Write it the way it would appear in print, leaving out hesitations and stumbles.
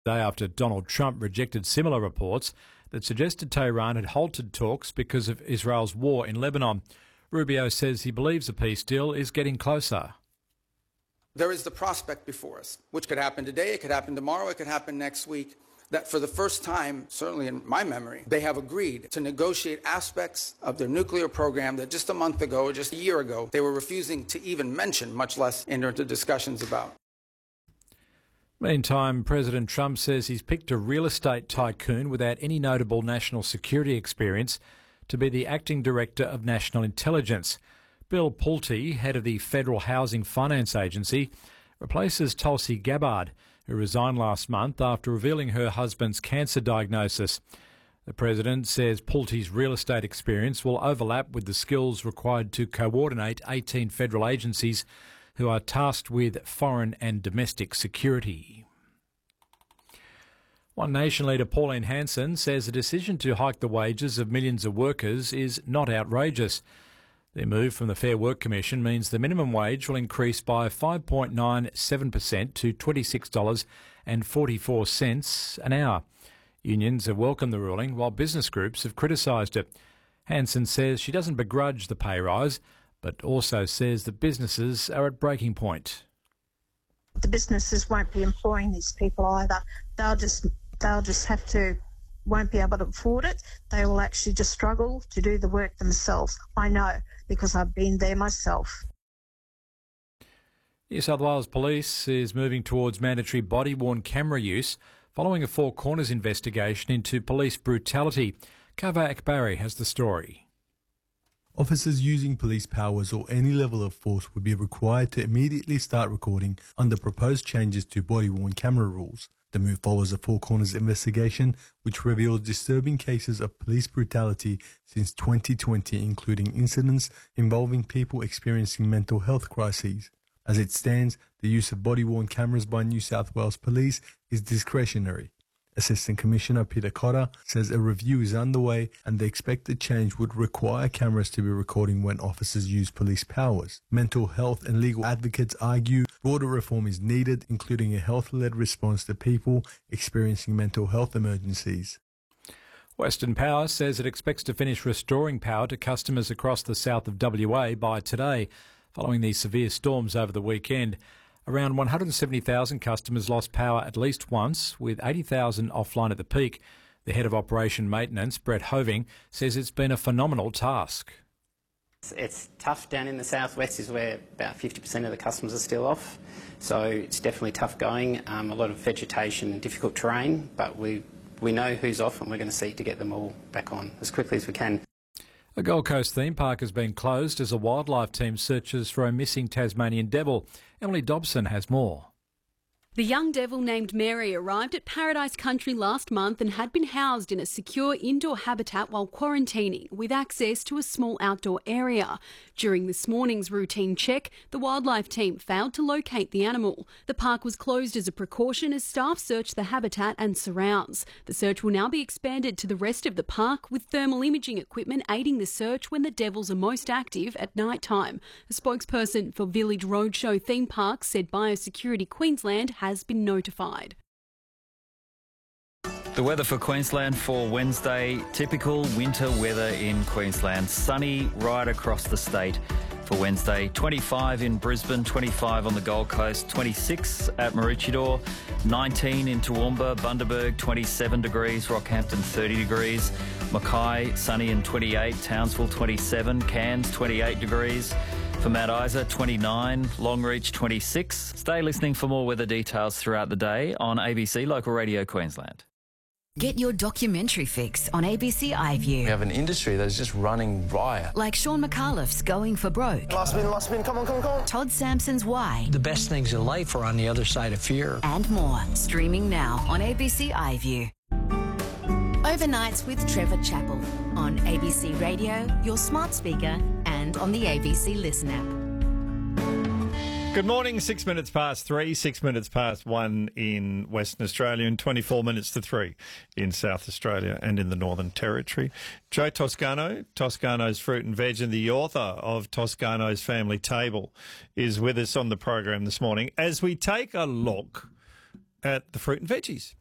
Day after Donald Trump rejected similar reports that suggested Tehran had halted talks because of Israel's war in Lebanon. Rubio says he believes a peace deal is getting closer. There is the prospect before us, which could happen today, it could happen tomorrow, it could happen next week, that for the first time, certainly in my memory, they have agreed to negotiate aspects of their nuclear program that just a month ago or just a year ago, they were refusing to even mention, much less enter into discussions about. Meantime, President Trump says he's picked a real estate tycoon without any notable national security experience to be the acting director of national intelligence. Bill Pulte, head of the Federal Housing Finance Agency, replaces Tulsi Gabbard, who resigned last month after revealing her husband's cancer diagnosis. The president says Pulte's real estate experience will overlap with the skills required to coordinate 18 federal agencies who are tasked with foreign and domestic security. One Nation leader, Pauline Hanson, says the decision to hike the wages of millions of workers is not outrageous. Their move from the Fair Work Commission means the minimum wage will increase by 5.97% to $26.44 an hour. Unions have welcomed the ruling, while business groups have criticised it. Hanson says she doesn't begrudge the pay rise, but also says that businesses are at breaking point. The businesses won't be employing these people either. They'll just won't be able to afford it. They will actually just struggle to do the work themselves. I know, because I've been there myself. New South Wales Police is moving towards mandatory body-worn camera use following a Four Corners investigation into police brutality. Kava Akbari has the story. Officers using police powers or any level of force would be required to immediately start recording under proposed changes to body-worn camera rules. The move follows a Four Corners investigation which reveals disturbing cases of police brutality since 2020, including incidents involving people experiencing mental health crises. As it stands, the use of body-worn cameras by New South Wales Police is discretionary. Assistant Commissioner Peter Cotter says a review is underway and the expected change would require cameras to be recording when officers use police powers. Mental health and legal advocates argue broader reform is needed, including a health-led response to people experiencing mental health emergencies. Western Power says it expects to finish restoring power to customers across the south of WA by today, following these severe storms over the weekend. Around 170,000 customers lost power at least once, with 80,000 offline at the peak. The head of Operation Maintenance, Brett Hoving, says it's been a phenomenal task. It's tough down in the southwest, is where about 50% of the customers are still off. So it's definitely tough going, a lot of vegetation and difficult terrain, but we know who's off and we're going to seek to get them all back on as quickly as we can. A Gold Coast theme park has been closed as a wildlife team searches for a missing Tasmanian devil. Emily Dobson has more. The young devil named Mary arrived at Paradise Country last month and had been housed in a secure indoor habitat while quarantining, with access to a small outdoor area. During this morning's routine check, the wildlife team failed to locate the animal. The park was closed as a precaution as staff searched the habitat and surrounds. The search will now be expanded to the rest of the park, with thermal imaging equipment aiding the search when the devils are most active at night time. A spokesperson for Village Roadshow Theme Park said Biosecurity Queensland has been notified. The weather for Queensland for Wednesday, typical winter weather in Queensland. Sunny right across the state for Wednesday. 25 in Brisbane, 25 on the Gold Coast, 26 at Maroochydore, 19 in Toowoomba, Bundaberg, 27 degrees, Rockhampton 30 degrees, Mackay sunny and 28, Townsville 27, Cairns 28 degrees. For Mount Isa, 29, Longreach, 26. Stay listening for more weather details throughout the day on ABC Local Radio Queensland. Get your documentary fix on ABC iView. We have an industry that is just running riot. Like Sean McAuliffe's Going for Broke. Last spin, come on. Todd Sampson's Why. The best things in life are on the other side of fear. And more. Streaming now on ABC iView. Overnights with Trevor Chappell on ABC Radio, your smart speaker, and on the ABC Listen app. Good morning, 6 minutes past 3, 6 minutes past 1 in Western Australia and 24 minutes to 3 in South Australia and in the Northern Territory. Joe Toscano, Toscano's Fruit and Veg, and the author of Toscano's Family Table is with us on the program this morning as we take a look at the fruit and veggies